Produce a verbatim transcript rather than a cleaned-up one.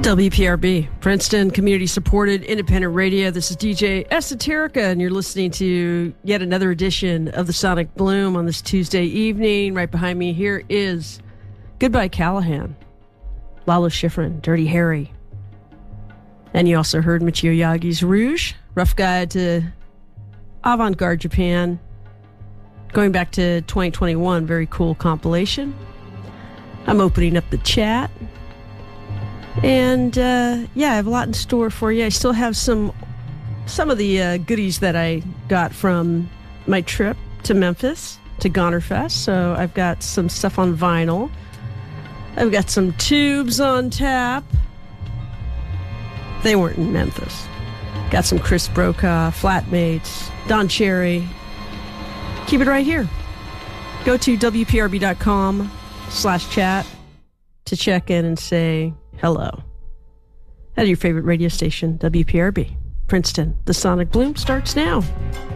W P R B, Princeton community-supported independent radio. This is D J Esoterica, and you're listening to yet another edition of the Sonic Bloom on this Tuesday evening. Right behind me here is Goodbye Callahan, Lalo Schifrin, Dirty Harry. And you also heard Michio Yagi's Rouge, Rough Guide to Avant-Garde Japan, going back to twenty twenty-one, very cool compilation. I'm opening up the chat. And, uh, yeah, I have a lot in store for you. I still have some some of the uh, goodies that I got from my trip to Memphis, to Gonerfest. So I've got some stuff on vinyl. I've got some tubes on tap. They weren't in Memphis. Got some Chris Brokaw, Flatmates, Don Cherry. Keep it right here. Go to W P R B dot com slash chat to check in and say hello. At your favorite radio station, W P R B, Princeton. The Sonic Bloom starts now.